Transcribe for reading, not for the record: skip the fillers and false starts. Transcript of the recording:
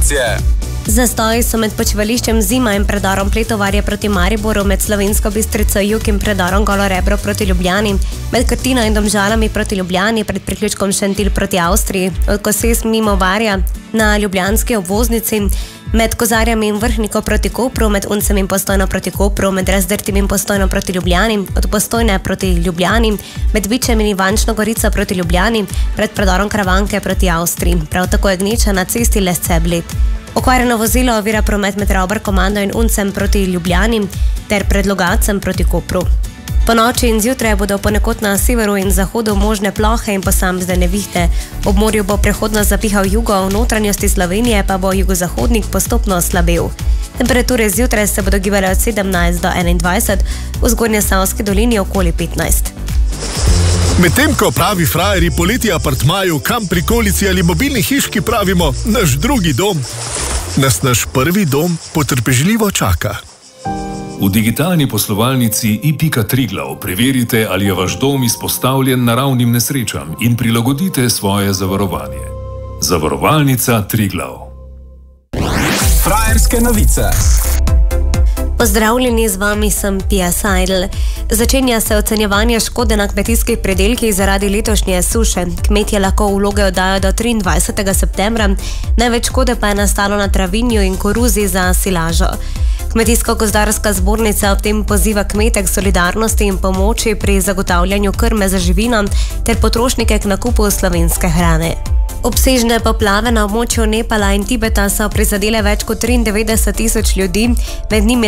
informacije. Zastoji so med počivališčem Zima in predorom Pletovarje proti Mariboru, med Slovensko Bistrico Jug in predorom Golo Rebro proti Ljubljani, med Krtino in Domžalami proti Ljubljani, pred priključkom Šentilj proti Avstriji, od Koses mimo Varja na ljubljanski obvoznici, med Kozarjami in Vrhniko proti Kopru, med Uncem in Postojno proti Kopru, med Razdrtim in Postojno proti Ljubljani, od Postojne proti Ljubljani, med Vičem in Ivančno Gorico proti Ljubljani, pred predorom Kravanke proti Avstriji. Prav tako je gneča na cesti Lesce-Bled. Okvarjeno vozilo ovira promet med Ravbar komando in Uncem proti Ljubljani ter pred Logacem proti Kopru. Po noči in zjutraj bodo ponekod na severu in zahodu možne plohe in posamezne nevihte. Ob morju bo prehodno zapihal jugo, v notranjosti Slovenije pa bo jugozahodnik postopno slabel. Temperature zjutraj se bodo gibale od 17 do 21, v Zgornjesavski dolini okoli 15. Medtem ko pravi frajerji poleti apartmaju, kam prikolici ali mobilni hiški pravimo naš drugi dom, nas naš prvi dom potrpežljivo čaka. V digitalni poslovalnici i.Triglav preverite, ali je vaš dom izpostavljen naravnim nesrečam in prilagodite svoje zavarovanje. Zavarovalnica Triglav. Frajerske novice. Pozdravljeni, z vami sem Pia Seidel. Začenja se ocenjevanje škode na kmetijskih predelkih zaradi letošnje suše. Kmetje lahko vloge oddajo do 23. septembra, največ škode pa je nastalo na travinju in koruzi za silažo. Kmetijsko-gozdarska zbornica ob tem poziva kmete k solidarnosti in pomoči pri zagotavljanju krme za živino ter potrošnike k nakupu slovenske hrane. Obsežne poplave na območju Nepala in Tibeta so prizadele več kot 93 tisoč ljudi, med njimi